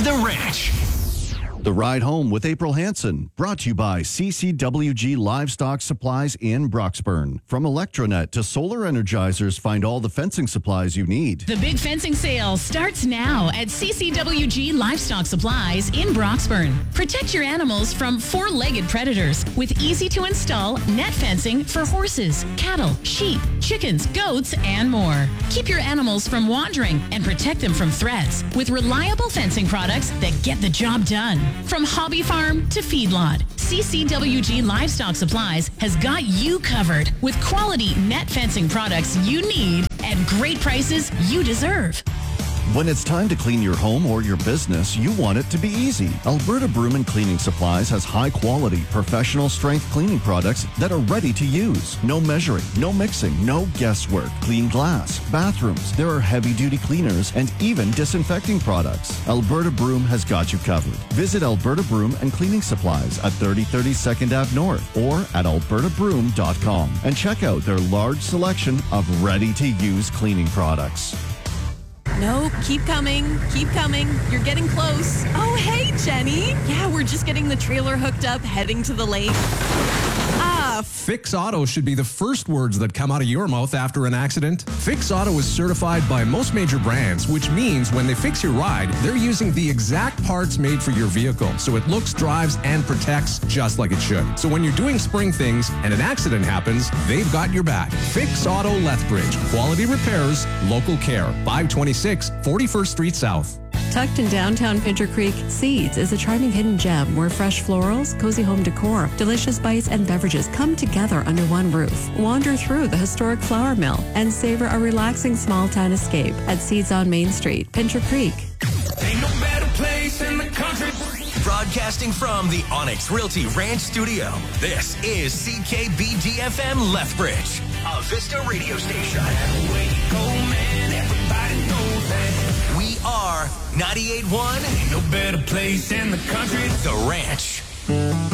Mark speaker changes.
Speaker 1: The Ranch.
Speaker 2: The Ride Home with April Hansen, brought to you by CCWG Livestock Supplies in Broxburn. From Electronet to solar energizers, find all the fencing supplies you need.
Speaker 3: The big fencing sale starts now at CCWG Livestock Supplies in Broxburn. Protect your animals from four-legged predators with easy-to-install net fencing for horses, cattle, sheep, chickens, goats, and more. Keep your animals from wandering and protect them from threats with reliable fencing products that get the job done. From hobby farm to feedlot, CCWG Livestock Supplies has got you covered with quality net fencing products you need at great prices you deserve.
Speaker 2: When it's time to clean your home or your business, you want it to be easy. Alberta Broom and Cleaning Supplies has high-quality, professional-strength cleaning products that are ready to use. No measuring, no mixing, no guesswork. Clean glass, bathrooms. There are heavy-duty cleaners and even disinfecting products. Alberta Broom has got you covered. Visit Alberta Broom and Cleaning Supplies at 3030 2nd Ave North or at albertabroom.com and check out their large selection of ready-to-use cleaning products.
Speaker 4: No, keep coming. You're getting close. Oh, hey, Jenny. Yeah, we're just getting the trailer hooked up, heading to the lake.
Speaker 5: Fix Auto should be the first words that come out of your mouth after an accident. Fix Auto is certified by most major brands, which means when they fix your ride, they're using the exact parts made for your vehicle, so it looks, drives, and protects just like it should. So when you're doing spring things and an accident happens, they've got your back. Fix Auto Lethbridge. Quality repairs, local care. 526 41st Street South.
Speaker 4: Tucked in downtown Pincher Creek, Seeds is a charming hidden gem where fresh florals, cozy home decor, delicious bites, and beverages come together under one roof. Wander through the historic flour mill and savor a relaxing small town escape at Seeds on Main Street, Pincher Creek.
Speaker 1: Ain't no better place in the country. Broadcasting from the Onyx Realty Ranch Studio, this is CKBD-FM Lethbridge, a Vista radio station. We are 98.1. Ain't no better place in the country. The Ranch.